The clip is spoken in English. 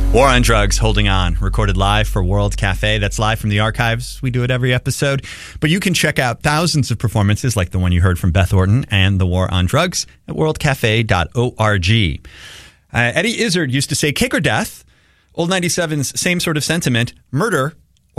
War on Drugs, Holding On, recorded live for World Cafe. That's live from the archives. We do it every episode. But you can check out thousands of performances like the one you heard from Beth Orton and the War on Drugs at worldcafe.org. Eddie Izzard used to say, cake or death. Old 97's same sort of sentiment. Murder